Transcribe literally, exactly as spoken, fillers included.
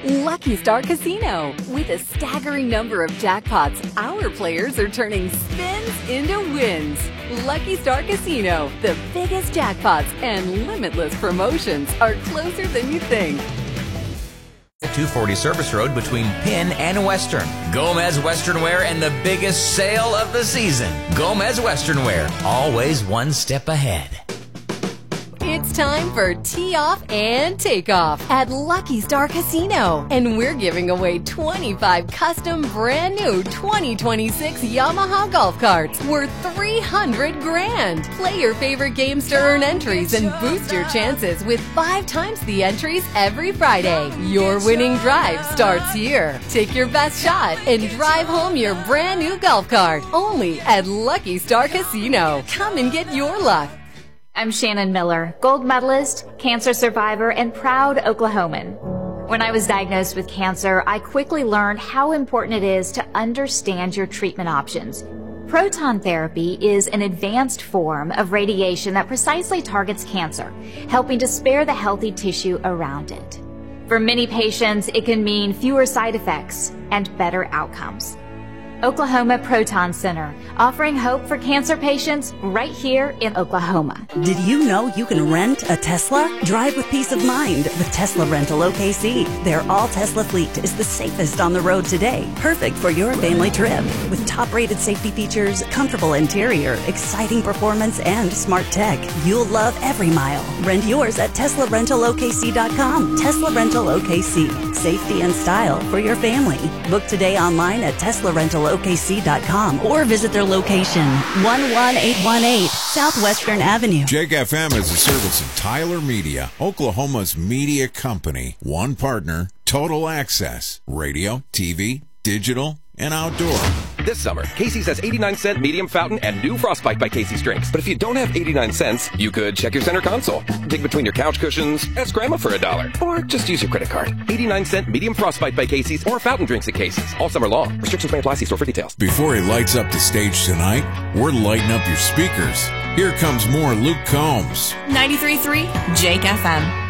Lucky Star Casino. With a staggering number of jackpots, our players are turning spins into wins. Lucky Star Casino, the biggest jackpots and limitless promotions are closer than you think. two forty Service Road between Penn and Western. Gomez Western Wear and the biggest sale of the season. Gomez Western Wear, always one step ahead. It's time for Tee Off and Takeoff at Lucky Star Casino. And we're giving away twenty-five custom brand new twenty twenty-six Yamaha golf carts worth three hundred grand. Play your favorite games to earn entries and boost your chances with five times the entries every Friday. Your winning drive starts here. Take your best shot and drive home your brand new golf cart. Only at Lucky Star Casino. Come and get your luck. I'm Shannon Miller, gold medalist, cancer survivor, and proud Oklahoman. When I was diagnosed with cancer, I quickly learned how important it is to understand your treatment options. Proton therapy is an advanced form of radiation that precisely targets cancer, helping to spare the healthy tissue around it. For many patients, it can mean fewer side effects and better outcomes. Oklahoma Proton Center, offering hope for cancer patients right here in Oklahoma. Did you know you can rent a Tesla? Drive with peace of mind with Tesla Rental O K C. Their all-Tesla fleet is the safest on the road today. Perfect for your family trip. With top-rated safety features, comfortable interior, exciting performance, and smart tech. You'll love every mile. Rent yours at Tesla Rental O K C dot com. Tesla Rental O K C. Safety and style for your family. Book today online at Tesla Rental O K C dot com or visit their location, one one eight one eight Southwestern Avenue. Jake F M is a service of Tyler Media, Oklahoma's media company. One partner, total access, radio, T V, digital, and outdoor. This summer, Casey's has eighty-nine cent medium fountain and new Frostbite by Casey's drinks. But if you don't have eighty-nine cents, you could check your center console, dig between your couch cushions, ask grandma for a dollar, or just use your credit card. eighty-nine cent medium Frostbite by Casey's or fountain drinks at Casey's all summer long. Restrictions may apply. See store for details. Before he lights up the stage tonight, we're lighting up your speakers. Here comes more Luke Combs. ninety-three point three Jake F M.